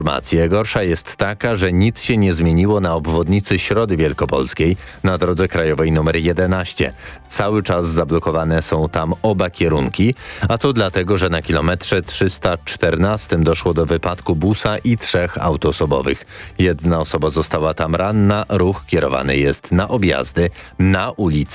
Informacja gorsza jest taka, że nic się nie zmieniło na obwodnicy Środy Wielkopolskiej na drodze krajowej nr 11. Cały czas zablokowane są tam oba kierunki, a to dlatego, że na kilometrze 314 doszło do wypadku busa i 3 aut osobowych. Jedna osoba została tam ranna, ruch kierowany jest na objazdy na ulicy